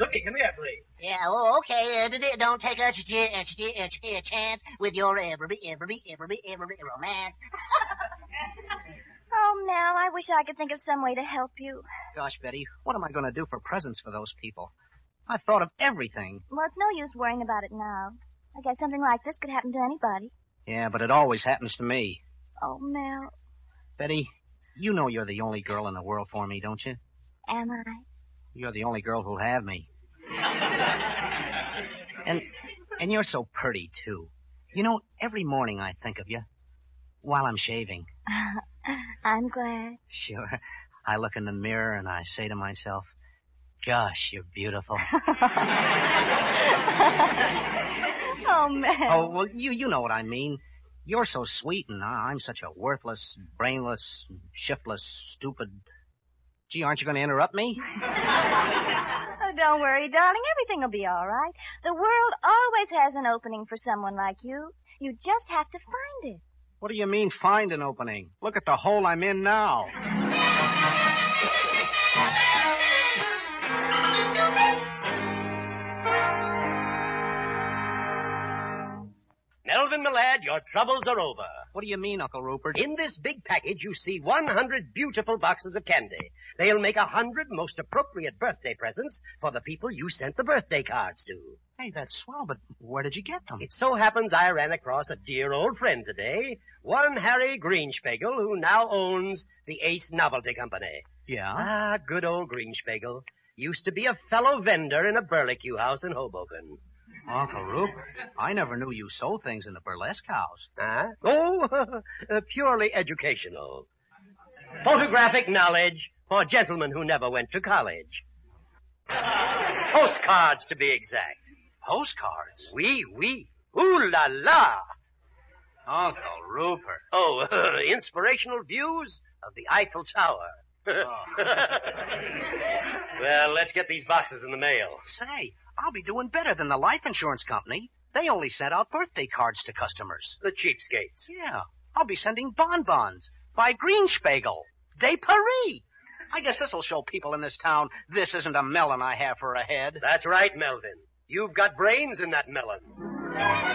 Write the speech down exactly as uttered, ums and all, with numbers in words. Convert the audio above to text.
Snooky, come here, please. Yeah, oh, okay. Uh, d- d- don't take a, ch- ch- ch- ch- ch- chance with your every, every, every, every romance. Oh, Mel, I wish I could think of some way to help you. Gosh, Betty, what am I going to do for presents for those people? I've thought of everything. Well, it's no use worrying about it now. I guess something like this could happen to anybody. Yeah, but it always happens to me. Oh, Mel. Betty, you know you're the only girl in the world for me, don't you? Am I? You're the only girl who'll have me. and and you're so pretty, too. You know, every morning I think of you while I'm shaving. I'm glad. Sure. I look in the mirror and I say to myself, gosh, you're beautiful. Oh, Mel. Oh, well, you you know what I mean. You're so sweet, and I'm such a worthless, brainless, shiftless, stupid... Gee, aren't you going to interrupt me? Oh, don't worry, darling. Everything will be all right. The world always has an opening for someone like you. You just have to find it. What do you mean, find an opening? Look at the hole I'm in now. Melvin, my lad, your troubles are over. What do you mean, Uncle Rupert? In this big package, you see one hundred beautiful boxes of candy. They'll make a hundred most appropriate birthday presents for the people you sent the birthday cards to. Hey, that's swell, but where did you get them? It so happens I ran across a dear old friend today, one Harry Greenspiegel, who now owns the Ace Novelty Company. Yeah? Ah, good old Greenspiegel. Used to be a fellow vendor in a barbecue house in Hoboken. Uncle Rupert, I never knew you sold things in the burlesque house. Huh? Oh, uh, purely educational. Photographic knowledge for gentlemen who never went to college. Postcards, to be exact. Postcards? Oui, oui. Ooh la la. Uncle Rupert. Oh, uh, inspirational views of the Eiffel Tower. Oh. Well, let's get these boxes in the mail. Say, I'll be doing better than the life insurance company. They only sent out birthday cards to customers. The cheapskates. Yeah, I'll be sending bonbons by Greenspiegel. De Paris. I guess this'll show people in this town this isn't a melon I have for a head. That's right, Melvin. You've got brains in that melon.